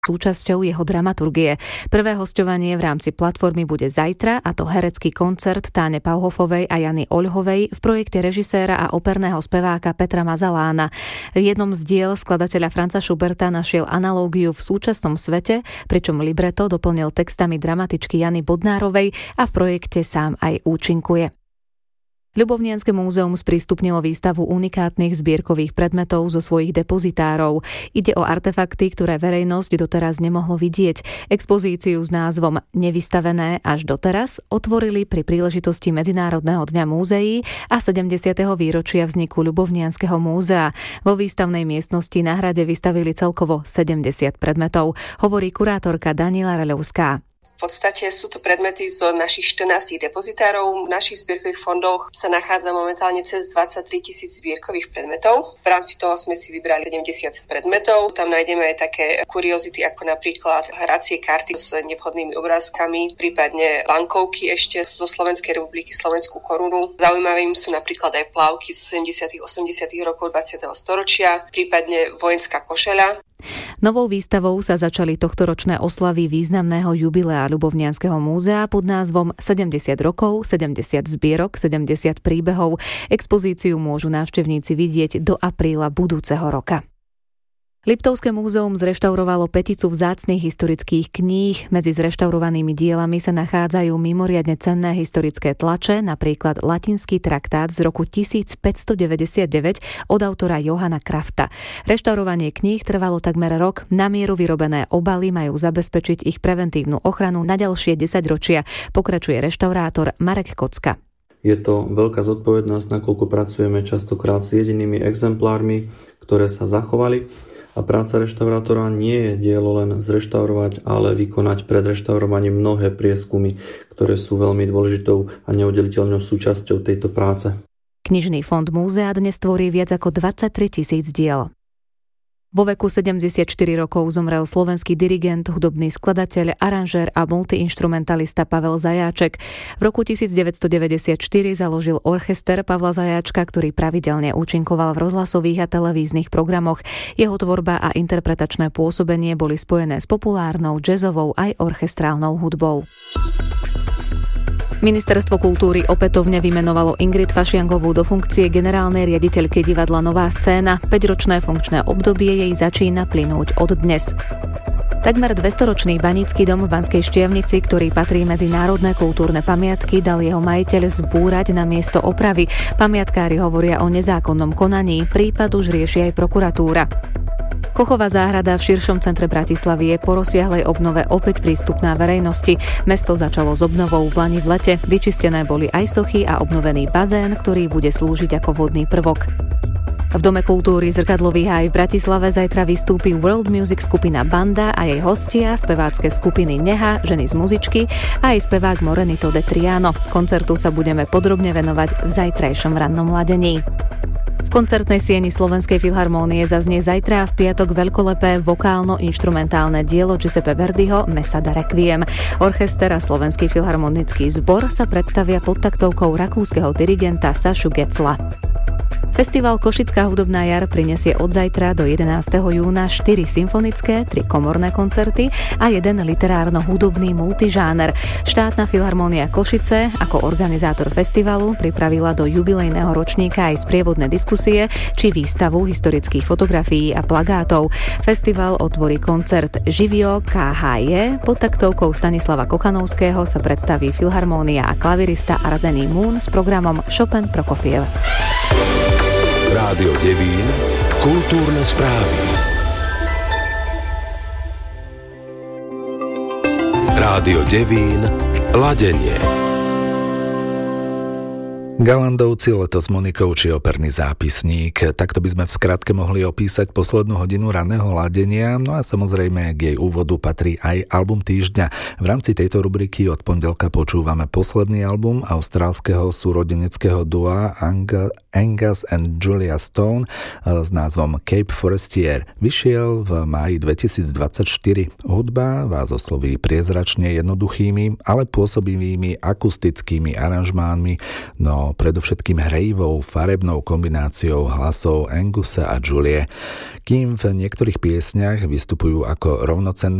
súčasťou jeho dramaturgie. Prvé hosťovanie v rámci platformy bude zajtra, a to herecký koncert Táne Pauhofovej a Jany Oľhovej v projekte režiséra a operného speváka Petra Mazalána. V jednom z diel skladateľa Franza Schuberta našiel analógiu v súčasnom svete, pričom libreto doplnil textami dramatičky Jany Bodnárovej a v projekte sám aj účinkuje. Ľubovnianske múzeum sprístupnilo výstavu unikátnych zbierkových predmetov zo svojich depozitárov. Ide o artefakty, ktoré verejnosť doteraz nemohlo vidieť. Expozíciu s názvom Nevystavené až doteraz otvorili pri príležitosti Medzinárodného dňa múzeí a 70. výročia vzniku Ľubovnianskeho múzea. Vo výstavnej miestnosti na hrade vystavili celkovo 70 predmetov, hovorí kurátorka Daniela Reľovská. V podstate sú to predmety zo našich 14 depozitárov. V našich zbierkových fondoch sa nachádza momentálne cez 23 000 zbierkových predmetov. V rámci toho sme si vybrali 70 predmetov. Tam nájdeme aj také kuriozity, ako napríklad hracie karty s nevhodnými obrázkami, prípadne bankovky ešte zo Slovenskej republiky, slovenskú korunu. Zaujímavým sú napríklad aj plavky zo 70. 80. rokov 20. storočia, prípadne vojenská košeľa. Novou výstavou sa začali tohtoročné oslavy významného jubilea Ľubovnianskeho múzea pod názvom 70 rokov, 70 zbierok, 70 príbehov. Expozíciu môžu návštevníci vidieť do apríla budúceho roka. Liptovské múzeum zreštaurovalo 5 vzácnych historických kníh. Medzi zreštaurovanými dielami sa nachádzajú mimoriadne cenné historické tlače, napríklad latinský traktát z roku 1599 od autora Johana Krafta. Reštaurovanie kníh trvalo takmer rok. Na mieru vyrobené obaly majú zabezpečiť ich preventívnu ochranu na ďalšie 10 ročia, pokračuje reštaurátor Marek Kocka. Je to veľká zodpovednosť, nakoľko pracujeme častokrát s jedinými exemplármi, ktoré sa zachovali. A práca reštaurátora nie je dielo len zreštaurovať, ale vykonať pred reštaurovaním mnohé prieskumy, ktoré sú veľmi dôležitou a neoddeliteľnou súčasťou tejto práce. Knižný fond múzea dnes tvorí viac ako 23 000 diel. Vo veku 74 rokov zomrel slovenský dirigent, hudobný skladateľ, aranžér a multiinštrumentalista Pavel Zajáček. V roku 1994 založil orchester Pavla Zajáčka, ktorý pravidelne účinkoval v rozhlasových a televíznych programoch. Jeho tvorba a interpretačné pôsobenie boli spojené s populárnou, jazzovou aj orchestrálnou hudbou. Ministerstvo kultúry opätovne vymenovalo Ingrid Fašiangovú do funkcie generálnej riaditeľky divadla Nová scéna. 5-ročné funkčné obdobie jej začína plynúť od dnes. Takmer 200-ročný Banícky dom v Banskej Štiavnici, ktorý patrí medzi národné kultúrne pamiatky, dal jeho majiteľ zbúrať na miesto opravy. Pamiatkári hovoria o nezákonnom konaní, prípad už rieši aj prokuratúra. Kochová záhrada v širšom centre Bratislavy je po rozsiahlej obnove opäť prístupná verejnosti. Mesto začalo s obnovou v lani v lete. Vyčistené boli aj sochy a obnovený bazén, ktorý bude slúžiť ako vodný prvok. V Dome kultúry Zrkadlový háj v Bratislave zajtra vystúpi World Music skupina Banda a jej hostia, spevácké skupiny Neha, Ženy z muzičky a aj spevák Morenito de Triano. Koncertu sa budeme podrobne venovať v zajtrajšom rannom ladení. V koncertnej sieni Slovenskej filharmónie zaznie zajtra a v piatok veľkolepé vokálno-inštrumentálne dielo Giuseppe Verdiho Mesada Requiem. Orchester a Slovenský filharmonický zbor sa predstavia pod taktovkou rakúskeho dirigenta Sašu Gecla. Festival Košická hudobná jar prinesie od zajtra do 11. júna 4 symfonické, 3 komorné koncerty a 1 literárno-hudobný multižáner. Štátna filharmónia Košice ako organizátor festivalu pripravila do jubilejného ročníka aj sprievodné diskusie či výstavu historických fotografií a plagátov. Festival otvorí koncert Živio KHJ. Pod taktovkou Stanislava Kochanovského sa predstaví filharmónia a klavirista Arzeni Moon s programom Chopin Prokofiev. Rádio Devín, kultúrne správy. Rádio Devín, ladenie. Galandovci, Leto s Monikou či operný zápisník. Takto by sme v skratke mohli opísať poslednú hodinu ranného ladenia, no a samozrejme k jej úvodu patrí aj album týždňa. V rámci tejto rubriky od pondelka počúvame posledný album austrálskeho súrodeneckého dua Angus and Julia Stone s názvom Cape Forestier. Vyšiel v máji 2024. Hudba vás osloví priezračne jednoduchými, ale pôsobivými akustickými aranžmánmi, no no predovšetkým hrejivou farebnou kombináciou hlasov Angusa a Julie. Kým v niektorých piesniach vystupujú ako rovnocenné